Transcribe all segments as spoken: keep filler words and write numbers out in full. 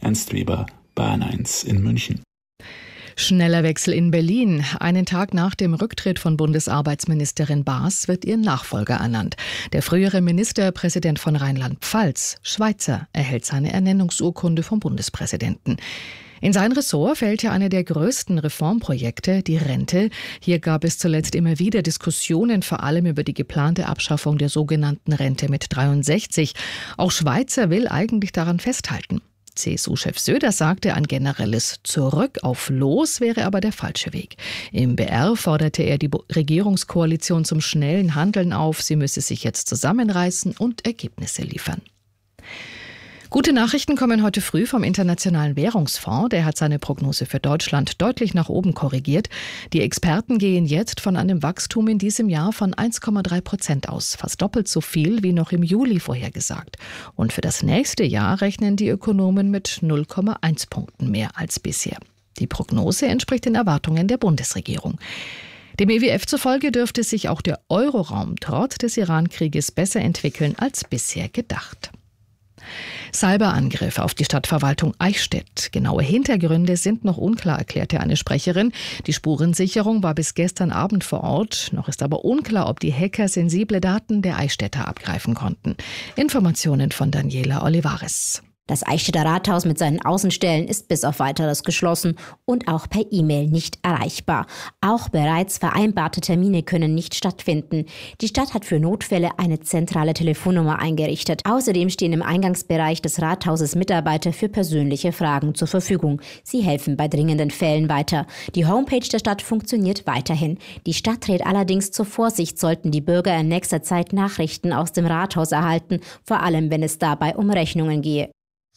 Ernst Weber, Bayern eins in München. Schneller Wechsel in Berlin. Einen Tag nach dem Rücktritt von Bundesarbeitsministerin Baas wird ihr Nachfolger ernannt. Der frühere Ministerpräsident von Rheinland-Pfalz, Schweizer, erhält seine Ernennungsurkunde vom Bundespräsidenten. In sein Ressort fällt ja eine der größten Reformprojekte, die Rente. Hier gab es zuletzt immer wieder Diskussionen, vor allem über die geplante Abschaffung der sogenannten Rente mit dreiundsechzig. Auch Schweizer will eigentlich daran festhalten. C S U-Chef Söder sagte, ein generelles Zurück auf Los wäre aber der falsche Weg. Im B R forderte er die Regierungskoalition zum schnellen Handeln auf. Sie müsse sich jetzt zusammenreißen und Ergebnisse liefern. Gute Nachrichten kommen heute früh vom Internationalen Währungsfonds. Der hat seine Prognose für Deutschland deutlich nach oben korrigiert. Die Experten gehen jetzt von einem Wachstum in diesem Jahr von eins Komma drei Prozent aus. Fast doppelt so viel wie noch im Juli vorhergesagt. Und für das nächste Jahr rechnen die Ökonomen mit null Komma eins Punkten mehr als bisher. Die Prognose entspricht den Erwartungen der Bundesregierung. Dem E W F zufolge dürfte sich auch der Euroraum trotz des Iran-Krieges besser entwickeln als bisher gedacht. Cyberangriff auf die Stadtverwaltung Eichstätt. Genaue Hintergründe sind noch unklar, erklärte eine Sprecherin. Die Spurensicherung war bis gestern Abend vor Ort. Noch ist aber unklar, ob die Hacker sensible Daten der Eichstätter abgreifen konnten. Informationen von Daniela Olivares. Das Eichstätter Rathaus mit seinen Außenstellen ist bis auf Weiteres geschlossen und auch per E-Mail nicht erreichbar. Auch bereits vereinbarte Termine können nicht stattfinden. Die Stadt hat für Notfälle eine zentrale Telefonnummer eingerichtet. Außerdem stehen im Eingangsbereich des Rathauses Mitarbeiter für persönliche Fragen zur Verfügung. Sie helfen bei dringenden Fällen weiter. Die Homepage der Stadt funktioniert weiterhin. Die Stadt rät allerdings zur Vorsicht, sollten die Bürger in nächster Zeit Nachrichten aus dem Rathaus erhalten, vor allem wenn es dabei um Rechnungen gehe.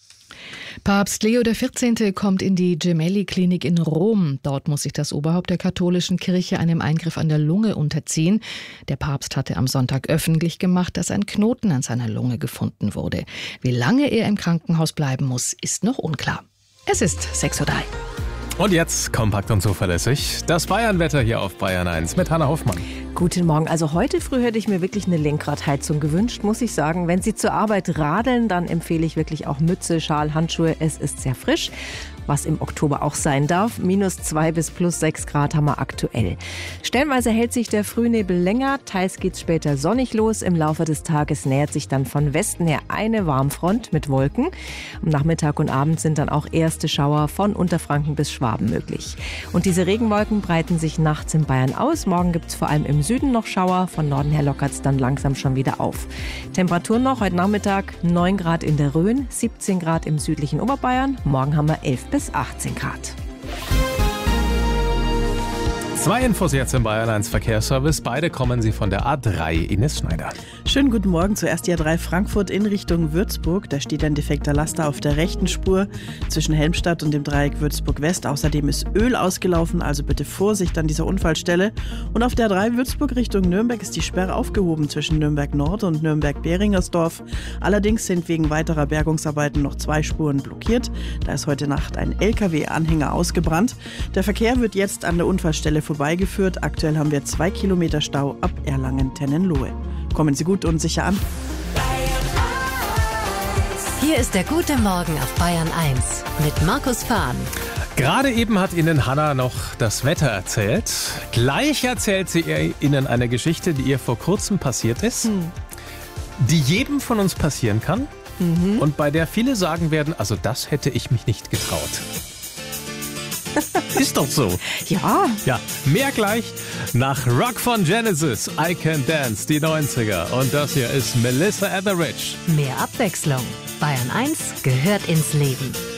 Papst Leo der vierzehnte kommt in die Gemelli-Klinik in Rom. Dort muss sich das Oberhaupt der katholischen Kirche einem Eingriff an der Lunge unterziehen. Der Papst hatte am Sonntag öffentlich gemacht, dass ein Knoten an seiner Lunge gefunden wurde. Wie lange er im Krankenhaus bleiben muss, ist noch unklar. Es ist sechs Uhr drei. Und jetzt kompakt und zuverlässig das Bayernwetter hier auf Bayern eins mit Hanna Hoffmann. Guten Morgen. Also heute früh hätte ich mir wirklich eine Lenkradheizung gewünscht, muss ich sagen. Wenn Sie zur Arbeit radeln, dann empfehle ich wirklich auch Mütze, Schal, Handschuhe. Es ist sehr frisch, was im Oktober auch sein darf. Minus zwei bis plus sechs Grad haben wir aktuell. Stellenweise hält sich der Frühnebel länger, teils geht's später sonnig los. Im Laufe des Tages nähert sich dann von Westen her eine Warmfront mit Wolken. Am Nachmittag und Abend sind dann auch erste Schauer von Unterfranken bis Schwaben möglich. Und diese Regenwolken breiten sich nachts in Bayern aus. Morgen gibt's vor allem im Süden noch Schauer. Von Norden her lockert's dann langsam schon wieder auf. Temperaturen noch heute Nachmittag neun Grad in der Rhön, siebzehn Grad im südlichen Oberbayern. Morgen haben wir elf bis achtzehn Grad. Zwei Infos jetzt im Bayern eins Verkehrsservice. Beide kommen sie von der A drei. Ines Schneider. Schönen guten Morgen. Zuerst die A drei Frankfurt in Richtung Würzburg. Da steht ein defekter Laster auf der rechten Spur zwischen Helmstadt und dem Dreieck Würzburg-West. Außerdem ist Öl ausgelaufen, also bitte Vorsicht an dieser Unfallstelle. Und auf der A drei Würzburg Richtung Nürnberg ist die Sperre aufgehoben zwischen Nürnberg-Nord und Nürnberg-Beringersdorf. Allerdings sind wegen weiterer Bergungsarbeiten noch zwei Spuren blockiert. Da ist heute Nacht ein L K W-Anhänger ausgebrannt. Der Verkehr wird jetzt an der Unfallstelle vorbeigeführt. Aktuell haben wir zwei Kilometer Stau ab Erlangen-Tennenlohe. Kommen Sie gut und sicher an. Hier ist der gute Morgen auf Bayern eins mit Markus Fahn. Gerade eben hat Ihnen Hanna noch das Wetter erzählt. Gleich erzählt sie Ihnen eine Geschichte, die ihr vor kurzem passiert ist, hm. die jedem von uns passieren kann mhm. und bei der viele sagen werden, also das hätte ich mich nicht getraut. Ist doch so. Ja. Ja, mehr gleich nach Rock von Genesis, I Can Dance, die neunziger. Und das hier ist Melissa Etheridge. Mehr Abwechslung. Bayern eins gehört ins Leben.